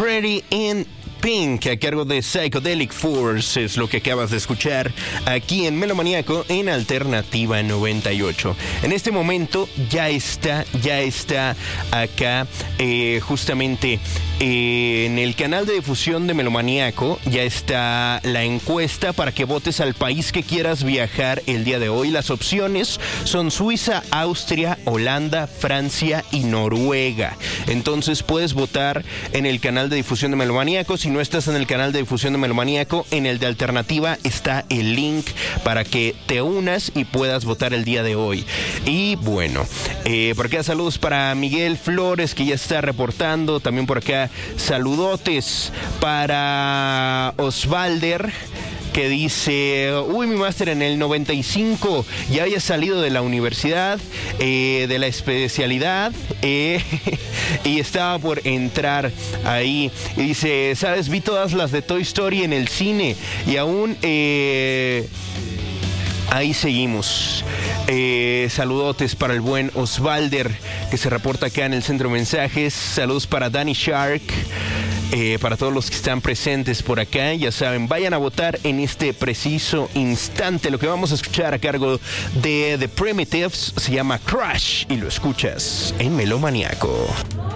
Pretty in Pink, a cargo de Psychedelic Force, es lo que acabas de escuchar aquí en Melomaniaco en Alternativa 98. En este momento ya está acá justamente en el canal de difusión de Melomaniaco, ya está la encuesta para que votes al país que quieras viajar el día de hoy. Las opciones son Suiza, Austria, Holanda, Francia y Noruega. Entonces puedes votar en el canal de difusión de Melomaniaco. Si no estás en el canal de difusión de Melomaniaco, en el de Alternativa está el link para que te unas y puedas votar el día de hoy. Y bueno, por acá saludos para Miguel Flores, que ya está reportando. También por acá saludotes para Osvalder, que dice: uy, mi máster en el 95 ya había salido de la universidad, de la especialidad, y estaba por entrar ahí. Y dice: sabes, vi todas las de Toy Story en el cine y aún ahí seguimos. Saludotes para el buen Osvalder, que se reporta acá en el centro de mensajes. Saludos para Danny Shark. Para todos los que están presentes por acá, ya saben, vayan a votar en este preciso instante. Lo que vamos a escuchar a cargo de The Primitives se llama Crash y lo escuchas en Melomaniaco.